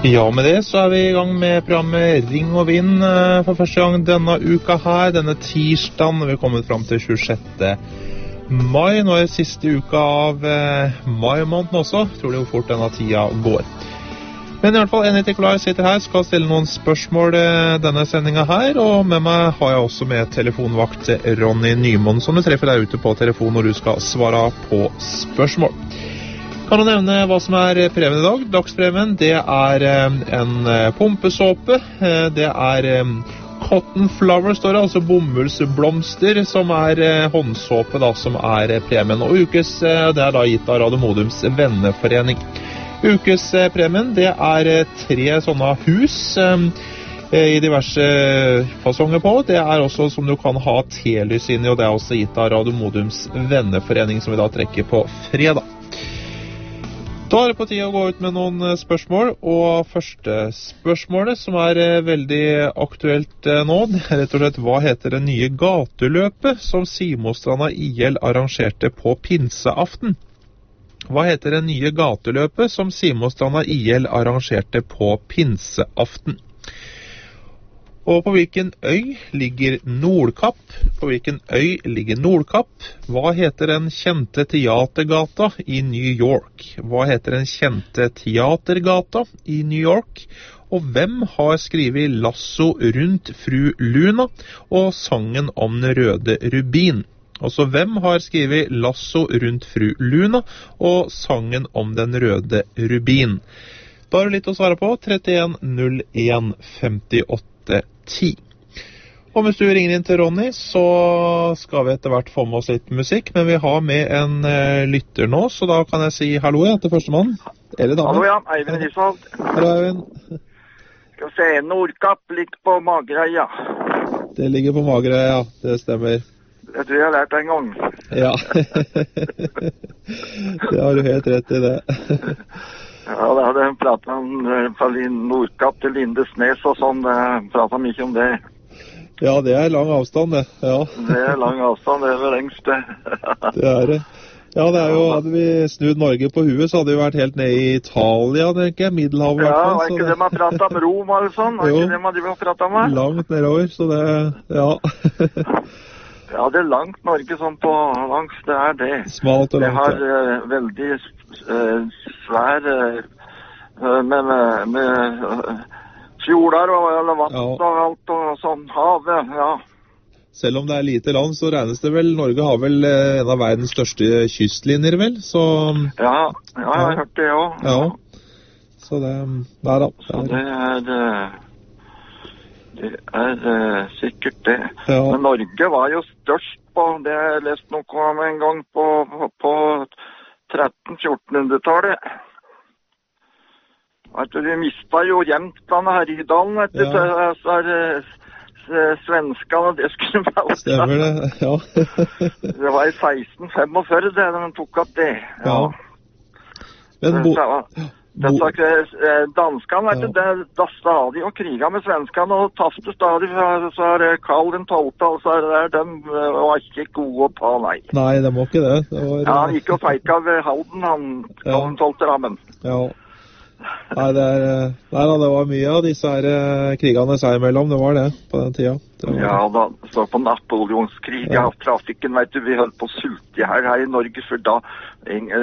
Ja, med det så vi I gang med programmet Ring og Vinn for første gang denne uka her, denne tirsdagen. Vi kommet frem til 26. mai. Nå siste uka av mai-måneden også. Tror det hvor fort denne tida går. Men I hvert fall, Enny Nikolai sitter her, skal stille noen spørsmål denne sendingen her, og med meg har jeg også med telefonvakt Ronny Nymoen, som du treffer deg ute på telefon når du skal svare på spørsmål. Kan du nevne hva som premien I dag? Dagspremien, det en pumpesåpe, det cotton flower, står det, altså bomullsblomster, som håndsåpe da, som premien. Og ukes, det da gitt av Radio Modums venneforening. Ukes premien, det 3 sånne hus I diverse fasonger på. Det også som du kan ha telys inn I, og det også gitt av Radio Modums venneforening, som vi da trekker på fredag. Da det på tide å gå ut med noen spørsmål, og første spørsmålet som veldig aktuelt nå, det rett og slett hva heter det nye gateløpet som Simostranda IL arrangerte på pinseaften? Hva heter det nye gateløpet som Simostranda IL arrangerte på pinseaften? Og på hvilken øy ligger Nordkapp? På hvilken øy ligger Nordkapp? Hva heter den kjente teatergata I New York? Hva heter den kjente teatergata I New York? Og hvem har skrevet Lasso rundt fru Luna og sangen om den røde rubin? Altså, hvem har skrevet Lasso rundt fru Luna og sangen om den røde rubin? Da det litt å svare på. 31 01 58 10. Og hvis du ringer inn til Ronny, så skal vi etter hvert få med oss litt musikk, men vi har med en lytter nå, så da kan jeg si hallo til første mann. Eller dame. Hallo, ja. Eivind Risvold. Hallo, Eivind. Skal vi se, Nordkapp ligger på Magerøya. Det ligger på Magerøya, ja. Det stemmer. Det tror jeg har lært en gang. Ja. Det har du helt rett I det. Ja, det hadde jeg pratet om fra Nordkapp til Lindesnes og sånn, pratet mye om det. Ja, det lang avstand, det. Ja. Det lang avstand, det vel lengst det. Det det. Ja, det jo, hadde vi snudd Norge på huet, så hadde vi vært helt nede I Italia, tenker jeg, Middelhavet. Ja, var ikke det man pratet om Rom eller sånn? Var ikke det man pratet om? Langt nedover, så det, ja. Ja, det langt Norge sånn på langs, det det. Smalt og langt, det har veldig svær med fjorder og vann og alt og sånn havet, ja. Selv om det lite land, så regnes det vel, Norge har vel en av verdens største kystlinjer, vel? Så, ja, jeg har hørt det også. Ja, så det, nei da. Så det sikkert det. Ja. Men Norge var jo størst på, det jeg lest noe om en gang på 1300-1400-tallet. Vi mistet jo jevnt denne Herjedalen, så svenskene, det skulle vi ha. Stemmer det, ja. Det var I 1645 det, de tok opp det. Ja. Men danskene, da stadig og kriget med svenskene og tafte stadig, så Karl den 12. og så de var ikke gode å ta, nei. Nei, de må ikke det. Ja, han gikk og feika ved Halden, han Karl den 12. rammen. Ja. Nei, det var mye av disse her krigene seg imellom, det var det på den tida. Ja, da så på Napoleonskrig, trafikken, vet du, vi holdt på å sulte her I Norge, for da